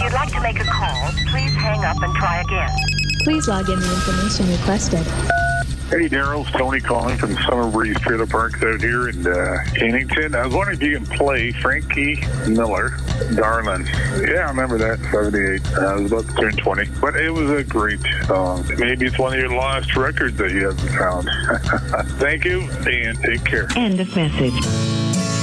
would like to make a call, please hang up and try again. Please log in the information requested. Hey, Daryl, it's Tony calling from Summer Breeze Trailer Parks out here in Kennington. I was wondering if you can play Frankie Miller, Darlin'. Yeah, I remember that, 78. I was about to turn 20. But it was a great song. Maybe it's one of your lost records that you haven't found. Thank you, and take care. End of message.